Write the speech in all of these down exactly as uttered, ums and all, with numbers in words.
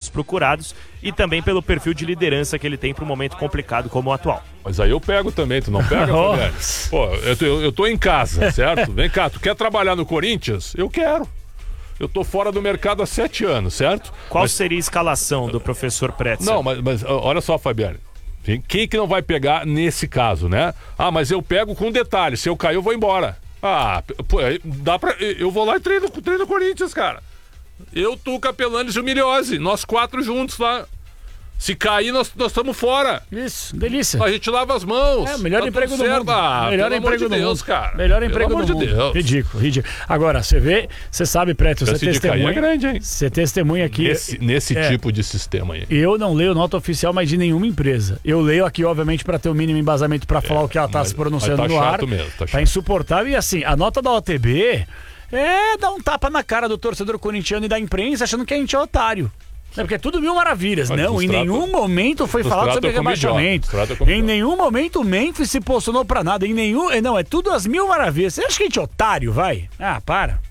procurados e também pelo perfil de liderança que ele tem para um momento complicado como o atual. Mas aí eu pego também, tu não pega, Oh. Fabiano? Pô, eu tô, eu tô em casa, certo? Vem cá, tu quer trabalhar no Corinthians? Eu quero. Eu tô fora do mercado há sete anos, certo? Qual Mas... seria a escalação do professor Pretzel? Não, mas, mas olha só, Fabiano. Quem que não vai pegar nesse caso, né? Ah, mas eu pego com detalhe. Se eu cair, eu vou embora. Ah, pô, dá pra... Eu vou lá e treino, treino Corinthians, cara. Eu, tu, Capelanes e o Miliose. Nós quatro juntos lá. Se cair, nós estamos fora. Isso, delícia. A gente lava as mãos. É, melhor tá emprego do certo. mundo. Ah, melhor pelo emprego amor de do Deus, mundo. cara. Melhor Pelo emprego amor do de mundo. Deus. Ridículo, ridículo. Agora, você vê, você sabe, Preto, você Esse de cair testemunha. é grande, hein? Você testemunha aqui. Nesse, nesse é, tipo de sistema aí. Eu não leio nota oficial, mas de nenhuma empresa. Eu leio aqui, obviamente, para ter o mínimo embasamento para falar o que ela está se pronunciando mas tá no ar. chato mesmo, tá Tá chato. insuportável. E assim, a nota da O T B é dar um tapa na cara do torcedor corintiano e da imprensa achando que a gente é otário. É porque é tudo mil maravilhas. Mas não, nos em trata- nenhum momento foi nos falado trata sobre como rebaixamento. idiota, nos trata como Em idiota. nenhum momento o Memphis se posicionou pra nada. Em nenhum. é, Não, é tudo as mil maravilhas. Você acha que a gente é otário, vai? Ah, para.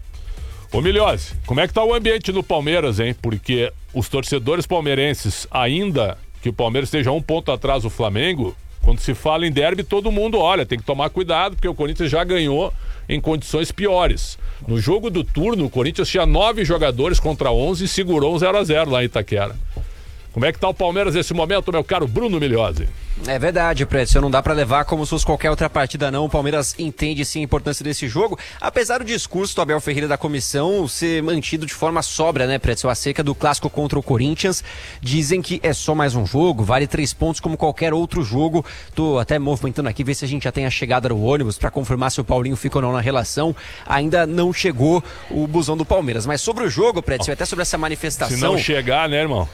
Ô Miliose, como é que tá o ambiente no Palmeiras, hein? Porque os torcedores palmeirenses, ainda que o Palmeiras esteja um ponto atrás do Flamengo, quando se fala em derby, todo mundo olha, tem que tomar cuidado, porque o Corinthians já ganhou em condições piores. No jogo do turno, o Corinthians tinha nove jogadores contra onze e segurou um zero a zero lá em Itaquera. Como é que tá o Palmeiras nesse momento, meu caro Bruno Miliose? É verdade, Prédio, não dá pra levar como se fosse qualquer outra partida não, o Palmeiras entende sim a importância desse jogo, apesar do discurso do Abel Ferreira da comissão ser mantido de forma sóbria, né, Prédio, acerca do clássico contra o Corinthians, dizem que é só mais um jogo, vale três pontos como qualquer outro jogo, tô até movimentando aqui, ver se a gente já tem a chegada do ônibus pra confirmar se o Paulinho fica ou não na relação, ainda não chegou o busão do Palmeiras, mas sobre o jogo, Prédio, até sobre essa manifestação... Se não chegar, né, irmão?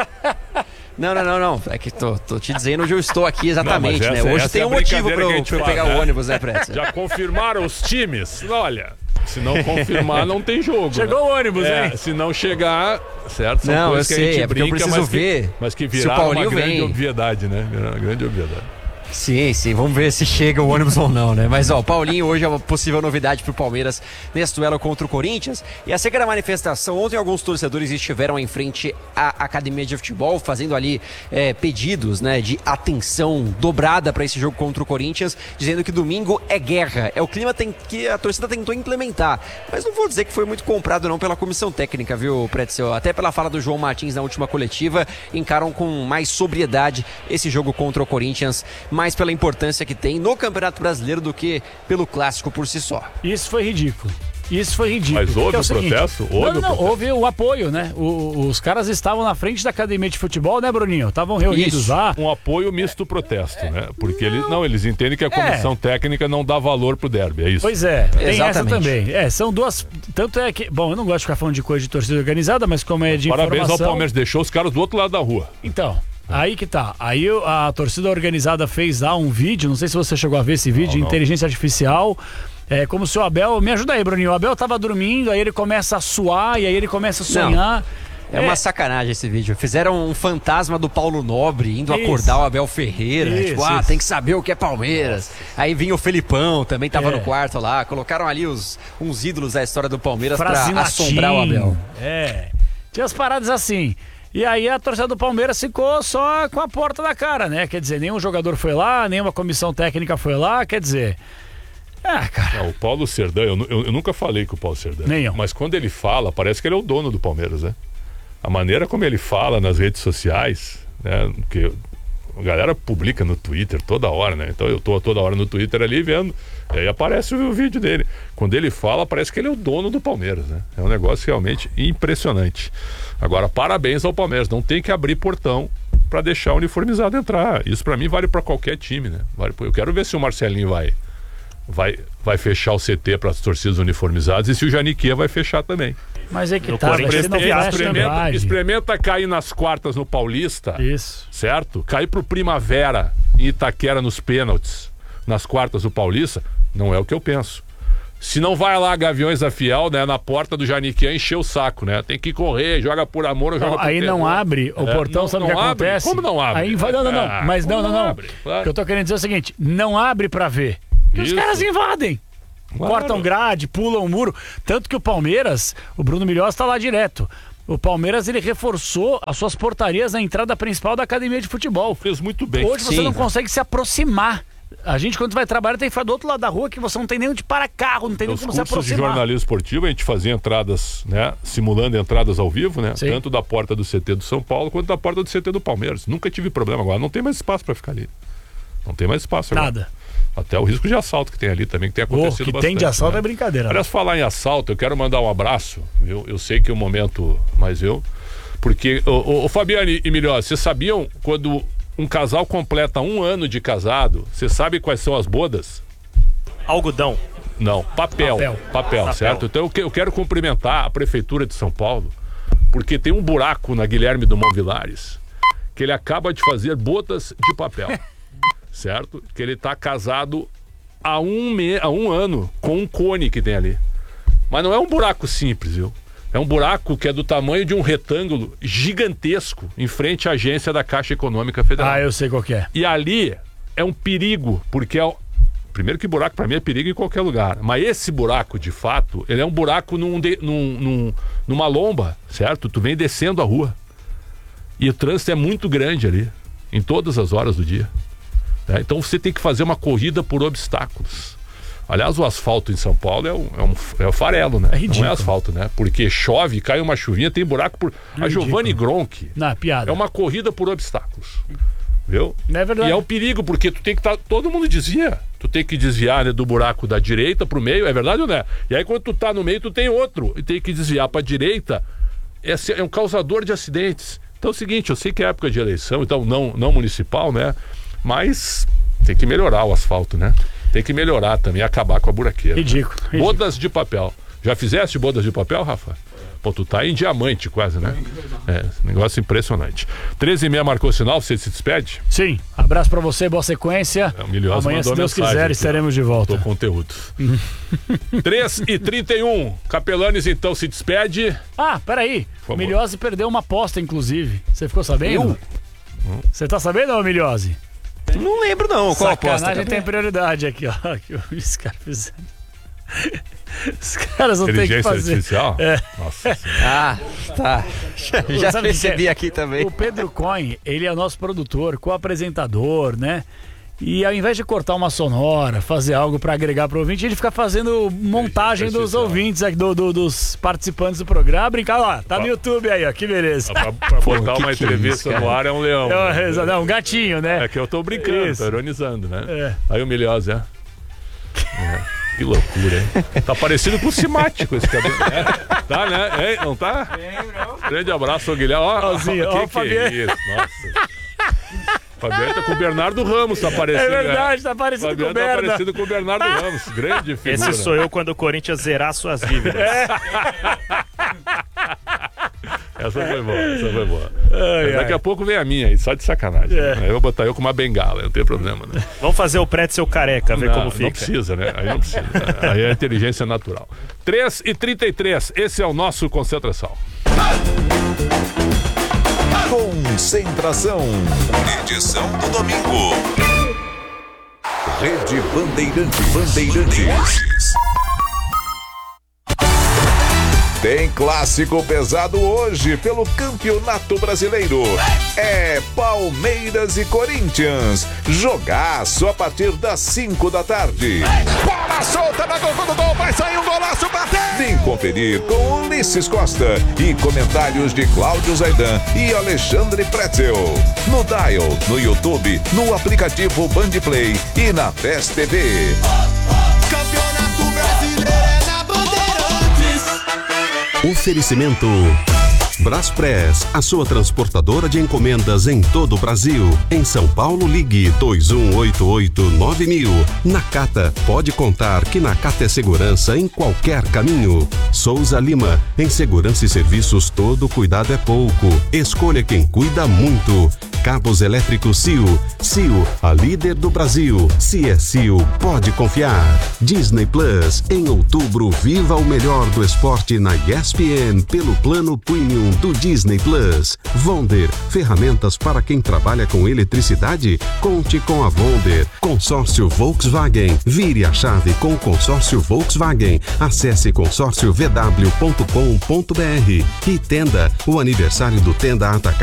Não, não, não, não. É que tô, tô te dizendo onde eu estou aqui exatamente, Não, mas essa- né? Hoje essa tem é a um motivo brincadeira pra que a eu, gente pra eu faz, pegar né? o ônibus, né, Prédio? Já confirmaram os times? Olha, se não confirmar, não tem jogo. Chegou né? o ônibus, é, hein? Se não chegar, certo? São Não, coisas eu que a gente sei, é porque eu brinca, preciso mas que, ver mas que se o viraram uma Paulinho grande vem. obviedade, né? Uma grande obviedade. Sim, sim, vamos ver se chega o ônibus ou não, né? Mas ó, o Paulinho hoje é uma possível novidade pro Palmeiras nesse duelo contra o Corinthians. E acerca da manifestação, ontem alguns torcedores estiveram em frente à academia de futebol, fazendo ali é, pedidos, né, de atenção dobrada para esse jogo contra o Corinthians, dizendo que domingo é guerra. É o clima tem, que a torcida tentou implementar. Mas não vou dizer que foi muito comprado não pela comissão técnica, viu, Pretzel? Até pela fala do João Martins na última coletiva, encaram com mais sobriedade esse jogo contra o Corinthians, mais pela importância que tem no Campeonato Brasileiro do que pelo clássico por si só. Isso foi ridículo. Isso foi ridículo. Mas houve Porque é o seguinte, protesto? Houve não, o não, protesto? houve o apoio, né? O- os caras estavam na frente da academia de futebol, né, Bruninho? Estavam reunidos Isso. lá. Um apoio misto protesto, né? Porque eles, não, eles entendem que a comissão técnica não dá valor pro derby, é isso? Pois é, tem essa Exatamente. também. É, são duas. Tanto é que. Bom, eu não gosto de ficar falando de coisa de torcida organizada, mas como é de Parabéns informação... ao Palmeiras, deixou os caras do outro lado da rua. Então, aí que tá. Aí a torcida organizada fez lá um vídeo, não sei se você chegou a ver esse vídeo, Não, não. inteligência artificial. É como se o Abel. Me ajuda aí, Bruninho. O Abel tava dormindo, aí ele começa a suar, e aí ele começa a sonhar. É uma sacanagem esse vídeo. Fizeram um fantasma do Paulo Nobre indo Isso. acordar o Abel Ferreira. né? Isso, Tipo, ah, isso. tem que saber o que é Palmeiras. Aí vinha o Felipão, também tava É. no quarto lá. Colocaram ali os, uns ídolos da história do Palmeiras Frase em pra assombrar o latim. Abel. É. Tinha as paradas assim. E aí a torcida do Palmeiras ficou só com a porta da cara, né? Quer dizer, nenhum jogador foi lá, nenhuma comissão técnica foi lá, quer dizer... Ah, cara... Não, o Paulo Serdã, eu, nu- eu- eu nunca falei com o Paulo Serdã. Nem eu. Mas quando ele fala, parece que ele é o dono do Palmeiras, né? A maneira como ele fala nas redes sociais, né? Que a galera publica no Twitter toda hora, né? Então eu tô toda hora no Twitter ali vendo, e aí aparece o, o vídeo dele. Quando ele fala, parece que ele é o dono do Palmeiras, né? É um negócio realmente impressionante. Agora, parabéns ao Palmeiras, não tem que abrir portão para deixar o uniformizado entrar. Isso para mim vale para qualquer time, né? Vale pra... Eu quero ver se o Marcelinho vai vai, vai fechar o C T para as torcidas uniformizadas e se o Janiquia vai fechar também. Mas é que No tá, Corinthians você não teve fecha Experimenta, amizade. experimenta cair nas quartas no Paulista, Isso. certo? Cair pro Primavera em Itaquera nos pênaltis, nas quartas do Paulista, não é o que eu penso. Se não vai lá Gaviões da Fiel, né, na porta do Janiquian encher o saco, né? Tem que correr, joga por amor ou joga Não, por aí não terror. abre o É, portão, não- sabe o não que abre? acontece? Como não abre? Aí vai, não, não, não. Ah, Mas não, como não, não. abre? Claro. O que eu tô querendo dizer é o seguinte: não abre pra ver. Porque os Isso. caras invadem. Claro. Cortam grade, pulam o muro. Tanto que o Palmeiras, o Bruno Milhós tá lá direto. O Palmeiras, ele reforçou as suas portarias na entrada principal da academia de futebol. Fez muito bem. Hoje você Sim. não consegue se aproximar. A gente, quando vai trabalhar, tem que ficar do outro lado da rua, que você não tem nem onde parar carro, não tem nem Nos como se cursos de aproximar. jornalismo esportivo, a gente fazia entradas, né? Simulando entradas ao vivo, né? Sim. Tanto da porta do C T do São Paulo quanto da porta do C T do Palmeiras. Nunca tive problema agora. Não tem mais espaço para ficar ali. Não tem mais espaço agora. Nada. Até o risco de assalto que tem ali também, que tem Oh, acontecido que bastante. tem de assalto né? é brincadeira. Aliás, falar em assalto, eu quero mandar um abraço, viu? Eu sei que é um momento, mas eu... Porque, ô, ô, ô Fabiane e Milhós, vocês sabiam quando um casal completa um ano de casado, você sabe quais são as bodas? Algodão. Não, papel. Papel. Papel, certo? Então eu, que- eu quero cumprimentar a Prefeitura de São Paulo, porque tem um buraco na Guilherme Dumont Vilares, que ele acaba de fazer bodas de papel, certo? Que ele está casado há um, me... há um ano com um cone que tem ali. Mas não é um buraco simples, viu? É um buraco que é do tamanho de um retângulo gigantesco em frente à agência da Caixa Econômica Federal. Ah, eu sei qual que é. E ali é um perigo, porque é o... primeiro que buraco para mim é perigo em qualquer lugar, mas esse buraco de fato, ele é um buraco num de... num... Num... numa lomba, certo? Tu vem descendo a rua e o trânsito é muito grande ali, em todas as horas do dia, né? Então você tem que fazer uma corrida por obstáculos. Aliás, o asfalto em São Paulo é, um, é, um, é um farelo, né? É ridículo. Não é asfalto, né? Porque chove, cai uma chuvinha, tem buraco por... A Ridículo. Giovanni Gronchi Na piada. é uma corrida por obstáculos, viu? É verdade. E é um perigo, porque tu tem que estar... Tá, todo mundo desvia. Tu tem que desviar, né, do buraco da direita pro meio, é verdade ou não é? E aí quando tu tá no meio, tu tem outro. E tem que desviar pra direita. Esse é um causador de acidentes. Então é o seguinte, eu sei que é época de eleição, então não, não municipal, né? Mas tem que melhorar o asfalto, né? Tem que melhorar também, acabar com a buraqueira. Ridículo, ridículo. Bodas de papel. Já fizeste bodas de papel, Rafa? Pô, tu tá em diamante quase, né? É, negócio impressionante. treze e meia marcou o sinal, você se despede? Sim, abraço pra você, boa sequência. É, o Milhosa Amanhã, se mandou Deus mensagem quiser, aqui, estaremos de volta. Tô conteúdo. três e trinta e um. Capelanes, então, se despede. Ah, peraí. O favor. Milhose perdeu uma aposta, inclusive. Você ficou sabendo? Você tá sabendo, ô Milhose? Não lembro não, qual aposta? Sacanagem tem prioridade aqui, ó. Que os caras fizeram. Os caras vão ter que Inteligência fazer. artificial? É. Nossa senhora. Ah, tá. Já, já Sabe o que percebi é? aqui também. O Pedro Coin, ele é nosso produtor, co-apresentador, né? E ao invés de cortar uma sonora, fazer algo pra agregar pro ouvinte, ele fica fazendo montagem dos artificial. ouvintes, aqui, do, do- dos participantes do programa. Brincar lá, tá no YouTube aí, ó, que beleza. Pra, pra botar que uma que é entrevista isso, cara? no ar é um leão. É, né? um- não, um gatinho, né? É que eu tô brincando, Isso. tô ironizando, né? É. Aí o Milhosa, é. É. Que loucura, hein? Tá parecido com o Simático esse cabelo. É. Tá, né? Hein? Não tá? Grande abraço, ô Guilherme. Ó, Ózinho, ó, ó, que que é Fabiano. isso? Nossa. Fabiano tá com o Bernardo Ramos, tá parecendo. É verdade, né? tá parecido Fabiano com o tá Berna. parecido com o Bernardo Ramos. Grande figura. Esse sou eu quando o Corinthians zerar suas dívidas. Essa foi boa, essa foi boa. Ai, Daqui ai. a pouco vem a minha aí, só de sacanagem. É. Aí eu vou botar eu com uma bengala, não tem problema, né? Vamos fazer o pretzel careca, ver não, como não fica. precisa, né? Aí não precisa. Aí é inteligência natural. três e trinta e três, esse é o nosso Concentração. Concentração. Edição do domingo. Rede Bandeirantes. Bandeirantes. Tem clássico pesado hoje pelo Campeonato Brasileiro. É Palmeiras e Corinthians. Jogaço a partir das cinco da tarde. Bola solta na gol do gol, vai sair um golaço, bateu! Vem conferir com Ulisses Costa e comentários de Cláudio Zaidan e Alexandre Pretzel. No Dial, no YouTube, no aplicativo Bandplay e na F E S T V. Campeonato Brasileiro é na Bandeirantes. Oferecimento Braspress, a sua transportadora de encomendas em todo o Brasil. Em São Paulo, ligue dois um oito oito nove mil. Nakata, pode contar que Nakata é segurança em qualquer caminho. Souza Lima, em segurança e serviços todo cuidado é pouco. Escolha quem cuida muito. cabos elétricos C I O. C I O, a líder do Brasil. Se é C I O, pode confiar. Disney Plus, em outubro, viva o melhor do esporte na E S P N pelo plano premium do Disney Plus. Vonder, ferramentas para quem trabalha com eletricidade? Conte com a Vonder. Consórcio Volkswagen. Vire a chave com o consórcio Volkswagen. Acesse consórcio v w ponto com ponto b r. E Tenda, o aniversário do Tenda Atacado